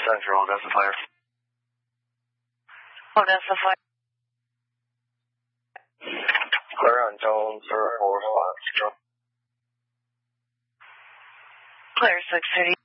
Central, Odessa Fire. Odessa Fire. Clear on Jones, 04 spots. Clear 630.